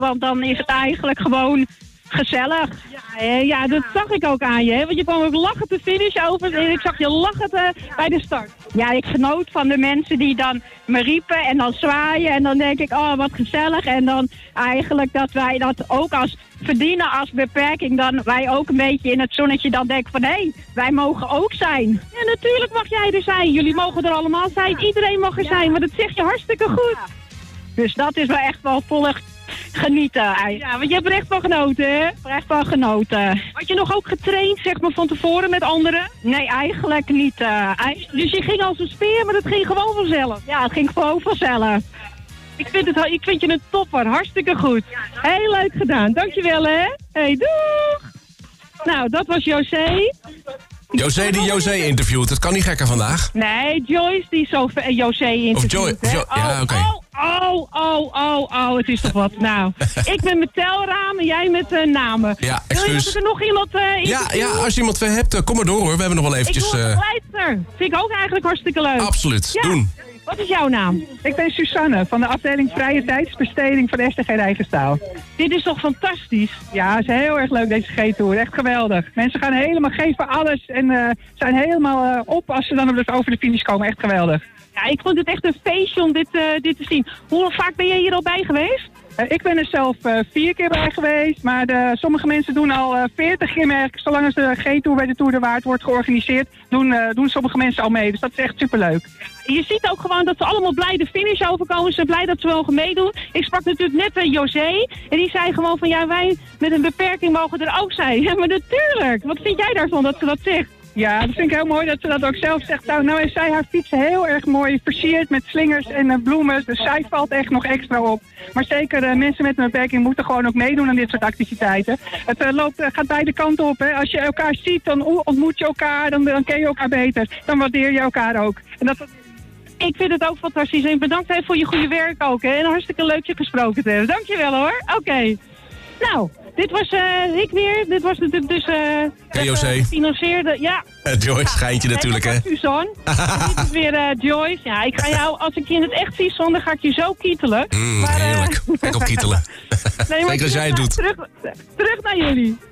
Want dan is het eigenlijk gewoon gezellig. Ja, dat zag ik ook aan je. Hè? Want je kwam ook lachen te finish over. En ik zag je lachen bij de start. Ja, ik genoot van de mensen die dan me riepen en dan zwaaien. En dan denk ik, oh, wat gezellig. En dan eigenlijk dat wij dat ook als verdienen als beperking. Dan wij ook een beetje in het zonnetje dan denken van, hé, wij mogen ook zijn. Ja, natuurlijk mag jij er zijn. Jullie mogen er allemaal zijn. Iedereen mag er zijn. Maar dat zeg je hartstikke goed. Dus dat is wel echt wel volg genieten. Ja, want je hebt er echt van genoten, hè? Echt van genoten. Had je nog ook getraind, zeg maar, van tevoren met anderen? Nee, eigenlijk niet. Dus je ging als een speer, maar het ging gewoon vanzelf. Ja, het ging gewoon vanzelf. Ik vind je een topper. Hartstikke goed. Heel leuk gedaan. Dankjewel, hè? Hey, doeg! Nou, dat was José. José die José interviewt. Het kan niet gekker vandaag. Nee, Joyce die José interviewt. Of Joy. Ja, oké. Oh, het is toch wat. Nou, ik ben met telramen, jij met namen. Ja, Wil je excuus. dat er nog iemand Ja, als je iemand hebt, kom maar door hoor. We hebben nog wel eventjes... Ik wil een begeleidster. Vind ik ook eigenlijk hartstikke leuk. Absoluut, ja. doen. Wat is jouw naam? Ik ben Susanne van de afdeling Vrije Tijdsbesteding van de STG Rijgenstaal. Dit is toch fantastisch? Ja, het is heel erg leuk deze G-tour. Echt geweldig. Mensen gaan helemaal, geven alles en zijn helemaal op als ze dan over de finish komen. Echt geweldig. Ja, ik vond het echt een feestje om dit te zien. Hoe vaak ben jij hier al bij geweest? Ik ben er zelf 4 keer bij geweest, maar sommige mensen doen al 40 keer mee. Zolang als de G-tour bij de Tour de Waard wordt georganiseerd, doen sommige mensen al mee. Dus dat is echt superleuk. Je ziet ook gewoon dat ze allemaal blij de finish overkomen. Ze zijn blij dat ze mogen meedoen. Ik sprak natuurlijk net José. En die zei gewoon van, ja, wij met een beperking mogen er ook zijn. Ja, maar natuurlijk. Wat vind jij daarvan dat ze dat zegt? Ja, dat vind ik heel mooi dat ze dat ook zelf zegt. Nou heeft zij haar fiets heel erg mooi versierd met slingers en bloemen. Dus zij valt echt nog extra op. Maar zeker mensen met een beperking moeten gewoon ook meedoen aan dit soort activiteiten. Het gaat beide kanten op. Hè. Als je elkaar ziet, dan ontmoet je elkaar. Dan ken je elkaar beter. Dan waardeer je elkaar ook. En ik vind het ook fantastisch. En bedankt voor je goede werk ook. Hè. En hartstikke leuk je gesproken te hebben. Dankjewel hoor. Oké. Nou, dit was ik weer. Dit was natuurlijk dus José. Gefinancierde. Ja. Joyce, schijntje natuurlijk, hè? Suzanne. Dit is weer Joyce. Ja, ik ga jou, als ik je in het echt zie, Son, dan ga ik je zo kietelen. Heerlijk. Kijk op kietelen. Nee, zeker als jij het doet. Terug naar jullie.